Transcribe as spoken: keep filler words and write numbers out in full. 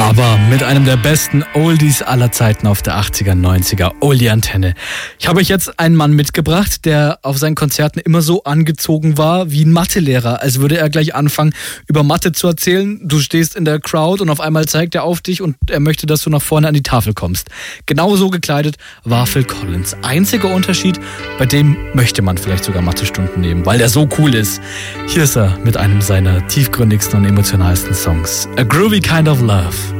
aber mit einem der besten Oldies aller Zeiten auf der achtziger, neunziger Oldie-Antenne. Ich habe euch jetzt einen Mann mitgebracht, der auf seinen Konzerten immer so angezogen war wie ein Mathelehrer, als würde er gleich anfangen, über Mathe zu erzählen. Du stehst in der Crowd und auf einmal zeigt er auf dich und er möchte, dass du nach vorne an die Tafel kommst. Genauso gekleidet war Phil Collins. Einziger Unterschied, bei dem möchte man vielleicht sogar Mathestunden nehmen, weil der so cool ist. Hier ist er mit einem seiner tiefgründigsten und emotionalsten Songs. A Groovy Kind of Love.